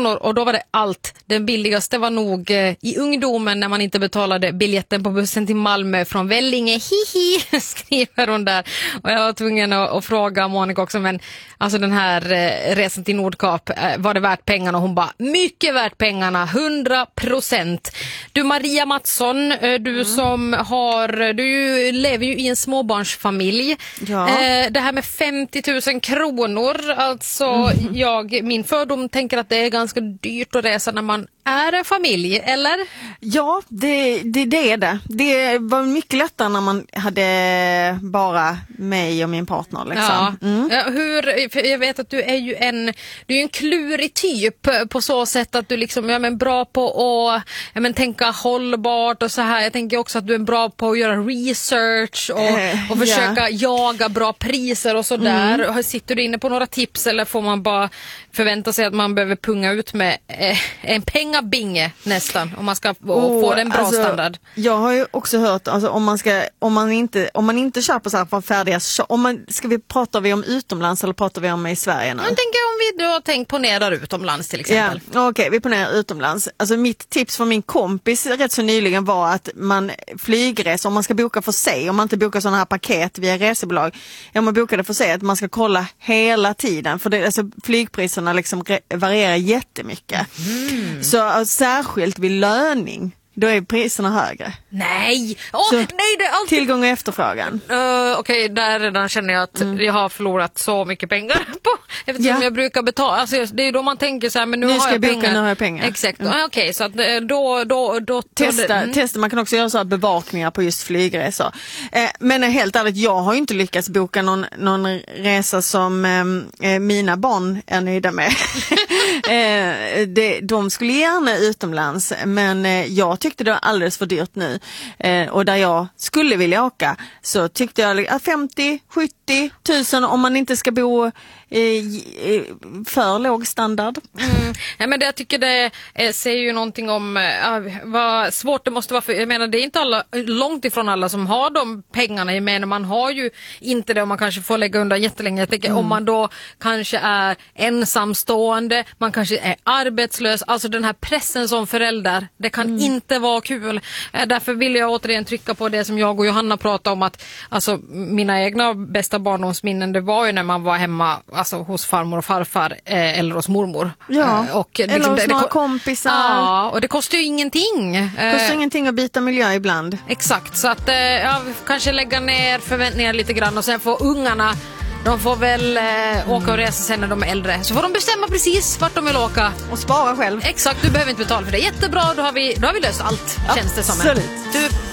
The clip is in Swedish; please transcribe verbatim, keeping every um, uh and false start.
kronor och då var det allt. Den billigaste var nog eh, i ungdomen när man inte betalade biljetten på bussen till Malmö från Vellinge. Hihi, skriver hon där. Och jag var tvungen att, att fråga Monica också, men alltså den här eh, resan till Nordkap, eh, var det värt pengarna? Och hon bara, mycket värt pengarna, hundra procent. Du Maria Mattsson, eh, du mm. som har, du ju, lever ju i en småbarnsfamilj. Ja. Eh, det här med femtio tusen kronor, alltså mm. jag, min fördom tänker att det är ganska dyrt att resa när man är en familj, eller? Ja, det, det, det är det. Det var mycket lättare när man hade bara mig och min partner. Liksom. Ja. Mm. Ja, hur, för jag vet att du är ju en, du är en klurig typ på så sätt att du liksom är men bra på att ja, men tänka hållbart och så här. Jag tänker också att du är bra på att göra research och, eh, och försöka yeah. jaga bra priser och så där. Mm. Sitter du inne på några tips eller får man bara förvänta sig att man behöver punga ut med eh, en pengabinge nästan om man ska oh, få den bra alltså, standard? Jag har ju också hört alltså, om man ska om man inte om man inte köper så här för färdiga om man ska vi pratar vi om utomlands eller pratar vi om i Sverige nu? Jag tänker om vi då har tänkt ponera utomlands till exempel. Ja, okej, okay, vi ponerar utomlands. Alltså mitt tips från min kompis rätt så nyligen var att man flygresor, om man ska boka för sig, om man inte bokar sådana här paket via resebolag, om man bokar det för sig, att man ska kolla hela tiden, för det, alltså, flygpriserna liksom re- varierar jättemycket. Mm. Så alltså, särskilt vid löning, då är priserna högre. Nej! Oh, nej det är alltid... Tillgång och efterfrågan. Uh, Okej, okay, där redan känner jag att mm. jag har förlorat så mycket pengar på, eftersom yeah. jag brukar betala. Alltså, det är då man tänker så här, men nu, nu har jag boka, pengar. Nu har jag pengar. Exakt. Mm. Ah, Okej, okay, så att då... då, då testa, mm. testa, man kan också göra så här bevakningar på just flygresor. Eh, men helt ärligt, jag har ju inte lyckats boka någon, någon resa som eh, mina barn är nöjda med. eh, det, de skulle gärna utomlands, men eh, jag tyckte det var alldeles för dyrt nu. Eh, och där jag skulle vilja åka så tyckte jag att femtio till sjuttio tusen om man inte ska bo i för låg standard. Mm. Ja, men det, jag tycker det eh, säger ju någonting om eh, vad svårt det måste vara, för jag menar det är inte alla, långt ifrån alla som har de pengarna. Jag menar man har ju inte det och man kanske får lägga undan jättelänge. Jag tänker mm. om man då kanske är ensamstående, man kanske är arbetslös, alltså den här pressen som förälder, det kan mm. inte vara kul. Eh, därför vill jag återigen trycka på det som jag och Johanna pratade om, att alltså mina egna bästa barndomsminnen, det var ju när man var hemma alltså hos farmor och farfar eh, eller hos mormor. Ja, eh, och, eller liksom, hos det, några det, kompisar. Ja, och det kostar ju ingenting. Det kostar eh, ingenting att byta miljö ibland. Exakt, så att eh, ja, kanske lägga ner förväntningar lite grann och sen får ungarna, de får väl eh, åka och resa sen när de är äldre. Så får de bestämma precis vart de vill åka. Och spara själv. Exakt, du behöver inte betala för det. Jättebra, då har vi, då har vi löst allt, känns det som. Absolut. Du